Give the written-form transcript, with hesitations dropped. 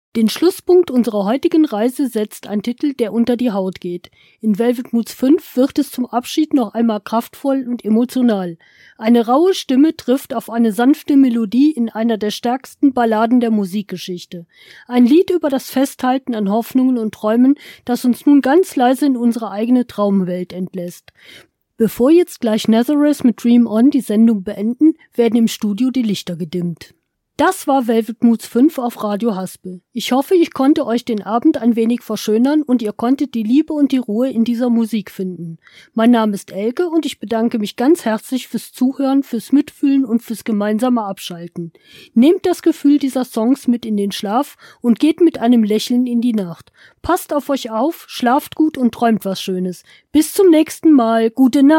Den Schlusspunkt unserer heutigen Reise setzt ein Titel, der unter die Haut geht. In Velvet Moods 5 wird es zum Abschied noch einmal kraftvoll und emotional. Eine raue Stimme trifft auf eine sanfte Melodie in einer der stärksten Balladen der Musikgeschichte. Ein Lied über das Festhalten an Hoffnungen und Träumen, das uns nun ganz leise in unsere eigene Traumwelt entlässt. Bevor jetzt gleich Nazareth mit Dream On die Sendung beenden, werden im Studio die Lichter gedimmt. Das war Velvet Moods 5 auf Radio Haspel. Ich hoffe, ich konnte euch den Abend ein wenig verschönern und ihr konntet die Liebe und die Ruhe in dieser Musik finden. Mein Name ist Elke und ich bedanke mich ganz herzlich fürs Zuhören, fürs Mitfühlen und fürs gemeinsame Abschalten. Nehmt das Gefühl dieser Songs mit in den Schlaf und geht mit einem Lächeln in die Nacht. Passt auf euch auf, schlaft gut und träumt was Schönes. Bis zum nächsten Mal. Gute Nacht.